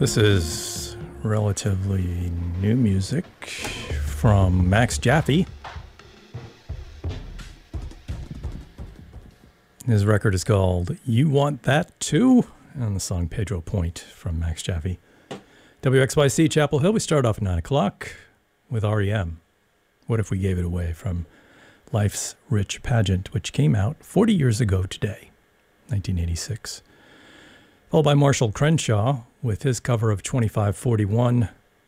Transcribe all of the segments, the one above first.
This is relatively new music from Max Jaffe. His record is called You Want That Too? And the song Pedro Point from Max Jaffe. WXYC Chapel Hill. We start off at 9 o'clock with REM. What If We Gave It Away from Life's Rich Pageant, which came out 40 years ago today, 1986. Followed by Marshall Crenshaw with his cover of 2541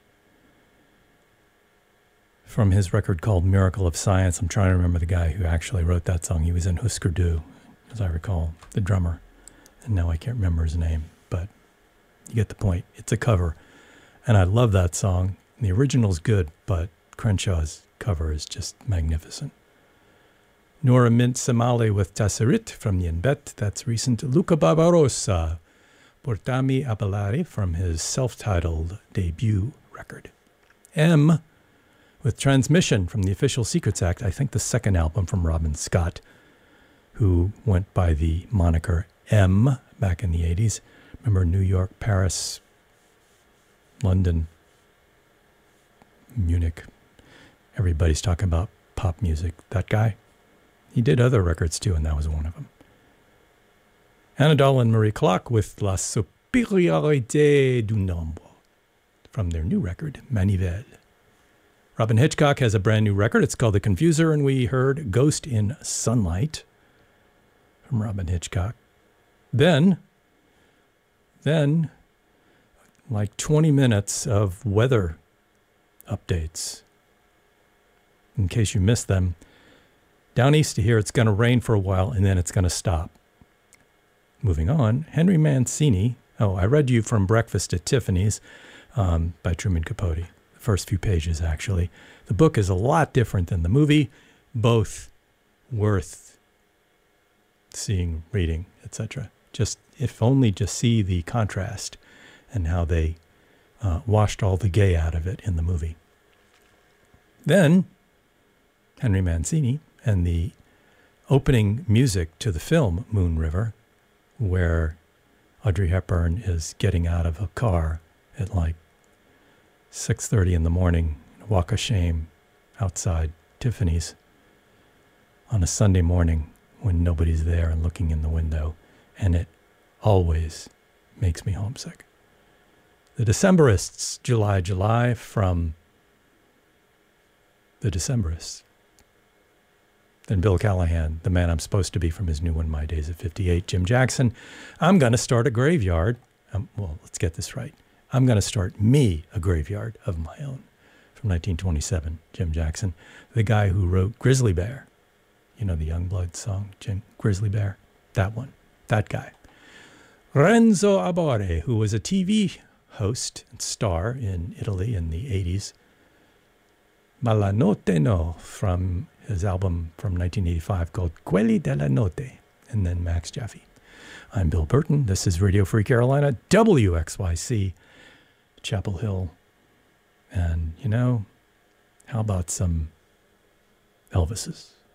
from his record called Miracle of Science. I'm trying to remember the guy who actually wrote that song. He was in Husker Du, as I recall, the drummer. And now I can't remember his name, but you get the point. It's a cover. And I love that song. The original's good, but Crenshaw's cover is just magnificent. Nora Mint Somali with Tasserit from Yenbet. That's recent. Luca Barbarossa, Portami Appellari from his self-titled debut record. M with Transmission from the Official Secrets Act, I think the second album from Robin Scott, who went by the moniker M back in the 80s. Remember New York, Paris, London, Munich. Everybody's talking about pop music. That guy, he did other records too, and that was one of them. Anadol and Marie Clark with La Supériorité du Nombre from their new record, Manivelle. Robyn Hitchcock has a brand new record. It's called The Confuser, and we heard Ghost in Sunlight from Robyn Hitchcock. Then, like 20 minutes of weather updates. In case you missed them, down east here, it's going to rain for a while, and then it's going to stop. Moving on, Henry Mancini. Oh, I read you from Breakfast at Tiffany's by Truman Capote. The first few pages, actually. The book is a lot different than the movie. Both worth seeing, reading, etc. Just, if only just see the contrast and how they washed all the gay out of it in the movie. Then, Henry Mancini and the opening music to the film Moon River, where Audrey Hepburn is getting out of a car at like 6:30 in the morning, walk of shame outside Tiffany's on a Sunday morning when nobody's there and looking in the window, and it always makes me homesick. The Decemberists, July, July from the Decemberists. Then Bill Callahan, The Man I'm Supposed to Be from his new one, My Days at 58. Jim Jackson, I'm going to start a graveyard. Well, let's get this right. I'm going to start me a graveyard of my own from 1927. Jim Jackson, the guy who wrote Grizzly Bear. You know the Youngblood song, Jim Grizzly Bear? That one, that guy. Renzo Abore, who was a TV host and star in Italy in the 80s. Malanotte No from his album from 1985 called Quelli della Notte, and then Max Jaffe. I'm Bill Burton. This is Radio Free Carolina, WXYC, Chapel Hill. And, you know, how about some Elvises?